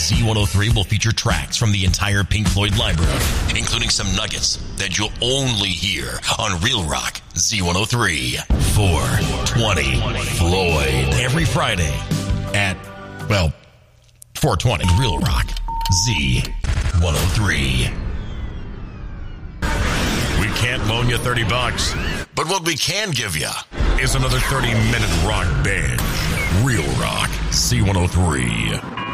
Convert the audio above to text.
Z103 will feature tracks from the entire Pink Floyd library, including some nuggets that you'll only hear on Real Rock Z103. 420 Floyd. Every Friday at, 420 Real Rock Z103. We can't loan you $30, but what we can give you is another 30-minute rock binge. Real Rock Z103.